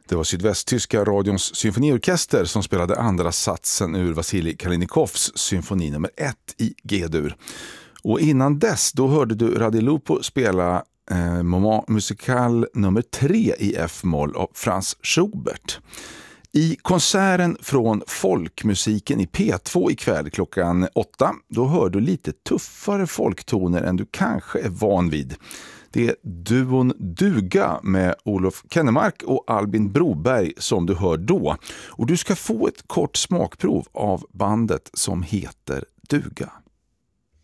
Det var sydvästtyska radions symfoniorkester som spelade andra satsen ur Vasilij Kalinikovs symfoni nummer 1 i G-dur. Och innan dess då hörde du Radi Lupo spela Moment Musical nummer 3 i F-moll av Franz Schubert. I konserten från folkmusiken i P2 ikväll klockan 8 då hör du lite tuffare folktoner än du kanske är van vid. Det är duon Duga med Olof Kennemark och Albin Broberg som du hör då. Och du ska få ett kort smakprov av bandet som heter Duga.